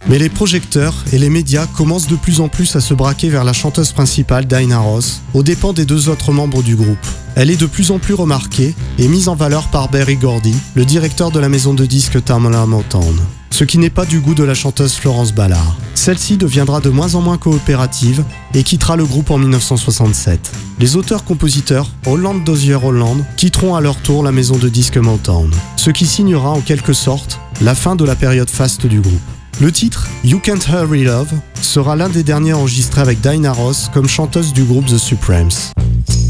Mais les projecteurs et les médias commencent de plus en plus à se braquer vers la chanteuse principale, Diana Ross, aux dépens des 2 autres membres du groupe. Elle est de plus en plus remarquée et mise en valeur par Berry Gordy, le directeur de la maison de disques Tamla Motown. Ce qui n'est pas du goût de la chanteuse Florence Ballard. Celle-ci deviendra de moins en moins coopérative et quittera le groupe en 1967. Les auteurs-compositeurs Holland Dozier Holland quitteront à leur tour la maison de disques Motown, ce qui signera en quelque sorte la fin de la période faste du groupe. Le titre « You Can't Hurry Love » sera l'un des derniers enregistrés avec Diana Ross comme chanteuse du groupe The Supremes.